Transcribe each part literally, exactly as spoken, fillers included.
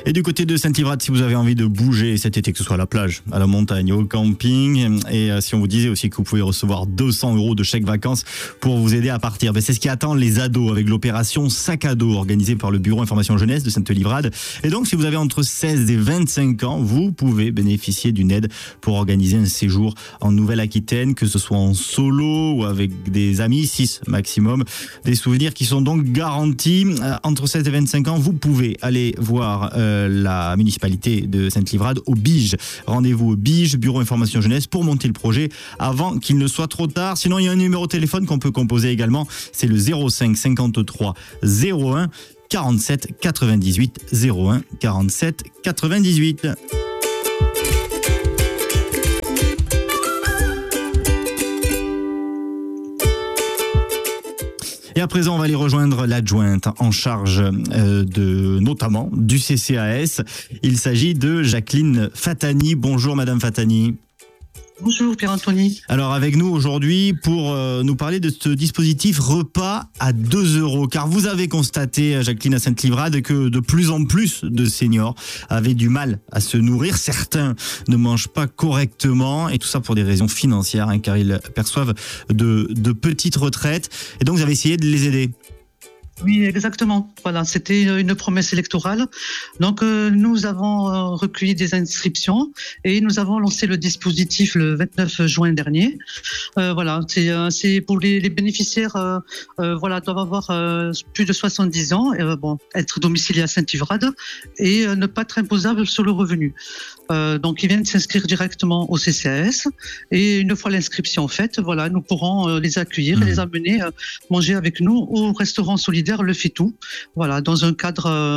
Et du côté de Saint-Livrade, si vous avez envie de bouger cet été, que ce soit à la plage, à la montagne, au camping, et si on vous disait aussi que vous pouvez recevoir deux cents euros de chèque vacances pour vous aider à partir, ben c'est ce qui attend les ados avec l'opération Sac à dos organisée par le Bureau Information Jeunesse de Saint-Livrade. Et donc, si vous avez entre seize et vingt-cinq ans, vous pouvez bénéficier d'une aide pour organiser un séjour en Nouvelle-Aquitaine, que ce soit en solo ou avec des amis, six maximum. Des souvenirs qui sont donc garantis. Entre seize et vingt-cinq ans, vous pouvez aller voir euh, la municipalité de Saint-Livrade au Bige. Rendez-vous au Bige, Bureau Information Jeunesse, pour monter le projet avant qu'il ne soit trop tard. Sinon, il y a un numéro de téléphone qu'on peut composer également. C'est le zéro cinq cinquante-trois zéro un quarante-sept quatre-vingt-dix-huit. zéro un quarante-sept quatre-vingt-dix-huit. Et à présent, on va aller rejoindre l'adjointe en charge euh, de, notamment du C C A S. Il s'agit de Jacqueline Fatani. Bonjour Madame Fatani. Bonjour Pierre-Anthony. Alors avec nous aujourd'hui pour euh, nous parler de ce dispositif repas à deux euros. Car vous avez constaté, Jacqueline, à Saint-Livrade, que de plus en plus de seniors avaient du mal à se nourrir. Certains ne mangent pas correctement et tout ça pour des raisons financières, hein, car ils perçoivent de, de petites retraites. Et donc vous avez essayé de les aider. Oui, exactement. Voilà, c'était une promesse électorale. Donc, euh, nous avons euh, recueilli des inscriptions et nous avons lancé le dispositif le vingt-neuf juin dernier. Euh, voilà, c'est, euh, c'est pour les, les bénéficiaires, euh, euh, voilà, doivent avoir euh, plus de soixante-dix ans, euh, bon, être domiciliés à Saint-Livrade et euh, ne pas être imposables sur le revenu. Euh, donc, ils viennent s'inscrire directement au C C A S et une fois l'inscription faite, voilà, nous pourrons euh, les accueillir mmh. et les amener euh, manger avec nous au restaurant solidaire Le Fétou, voilà, dans un cadre euh,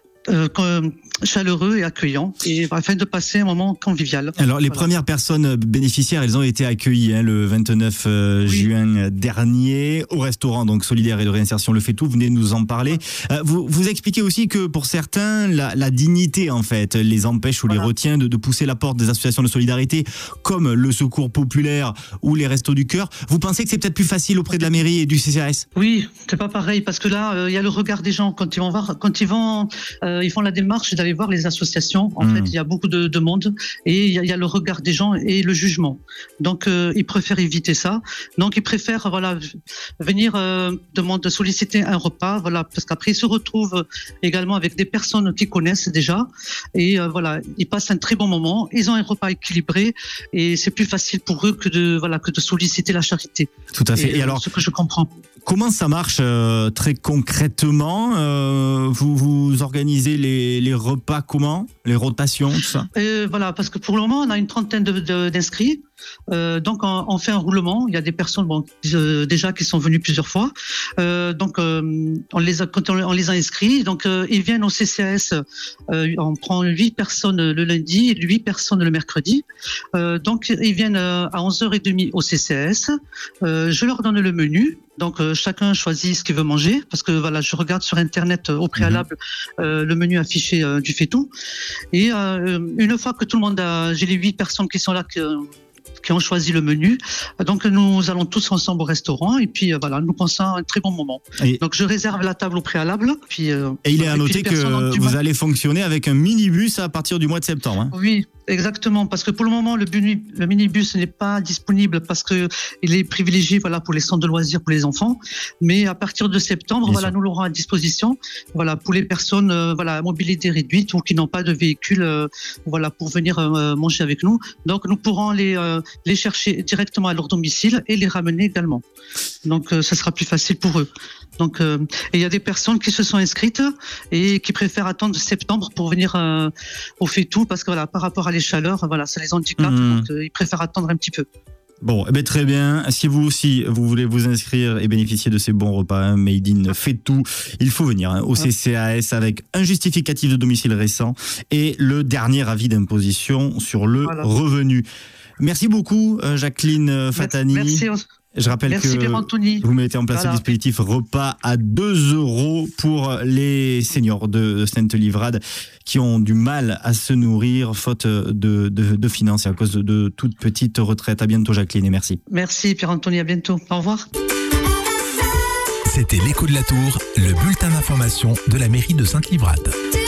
euh, chaleureux et accueillant, et afin de passer un moment convivial. Alors, les voilà. premières personnes bénéficiaires, elles ont été accueillies hein, le vingt-neuf oui. juin dernier au restaurant donc solidaire et de réinsertion Le Fétou. Vous venez de nous en parler. Euh, vous, vous expliquez aussi que pour certains, la, la dignité en fait les empêche ou voilà. les retient de, de pousser la porte des associations de solidarité comme le Secours Populaire ou les Restos du Cœur. Vous pensez que c'est peut-être plus facile auprès de la mairie et du C C A S ? Oui, c'est pas pareil parce que là, il euh, y a le regard des gens quand ils vont voir, quand ils vont, euh, ils font la démarche d'aller voir les associations. En mmh. fait, il y a beaucoup de, de monde et il y, y a le regard des gens et le jugement. Donc, euh, ils préfèrent éviter ça. Donc, ils préfèrent voilà venir euh, demander, solliciter un repas, voilà, parce qu'après ils se retrouvent également avec des personnes qu'ils connaissent déjà et euh, voilà, ils passent un très bon moment. Ils ont un repas équilibré et c'est plus facile pour eux que de voilà que de solliciter la charité. Tout à fait. Et, et alors, ce que je comprends. Comment ça marche euh, très concrètement euh, vous, vous organisez les, les repas comment ? Les rotations, tout ça ? euh, Voilà, parce que pour le moment, on a une trentaine de, de, d'inscrits. Euh, donc, on, on fait un roulement. Il y a des personnes bon, euh, déjà qui sont venues plusieurs fois. Euh, donc, euh, on, les a, quand on, on les a inscrits. Donc, euh, ils viennent au C C A S. Euh, on prend huit personnes le lundi et huit personnes le mercredi. Euh, donc, ils viennent à onze heures trente au C C A S. Euh, je leur donne le menu. Donc euh, chacun choisit ce qu'il veut manger parce que voilà, je regarde sur internet euh, au préalable mmh. euh, le menu affiché euh, du Fétou et euh, une fois que tout le monde a, j'ai les huit personnes qui sont là qui, qui ont choisi le menu, donc nous allons tous ensemble au restaurant et puis euh, voilà, nous passons un très bon moment. Et donc je réserve la table au préalable. Puis euh, et il est à noter que vous allez fonctionner avec un minibus à partir du mois de septembre. Hein. Oui. Exactement, parce que pour le moment, le, buni, le minibus n'est pas disponible parce que il est privilégié voilà, pour les centres de loisirs pour les enfants. Mais à partir de septembre, Bien voilà, sûr. nous l'aurons à disposition voilà, pour les personnes euh, voilà, à mobilité réduite ou qui n'ont pas de véhicule euh, voilà, pour venir euh, manger avec nous. Donc, nous pourrons les, euh, les chercher directement à leur domicile et les ramener également. Donc, euh, ça sera plus facile pour eux. Donc, euh, et il y a des personnes qui se sont inscrites et qui préfèrent attendre septembre pour venir euh, au Fétou parce que voilà, par rapport à les chaleurs, voilà, ça les handicape, mmh. donc euh, ils préfèrent attendre un petit peu. Bon, eh bien, très bien. Si vous aussi, vous voulez vous inscrire et bénéficier de ces bons repas, hein, Made in Fétou, il faut venir hein, au C C A S avec un justificatif de domicile récent et le dernier avis d'imposition sur le voilà. revenu. Merci beaucoup, Jacqueline Fatani. Merci. Merci. Je rappelle Merci que vous mettez en place voilà. un dispositif repas à deux euros pour les seniors de Saint-Livrade qui ont du mal à se nourrir faute de, de, de finances et à cause de, de toute petite retraite. À bientôt Jacqueline et merci. Merci Pierre-Anthony, à bientôt. Au revoir. C'était l'écho de la tour, le bulletin d'information de la mairie de Saint-Livrade.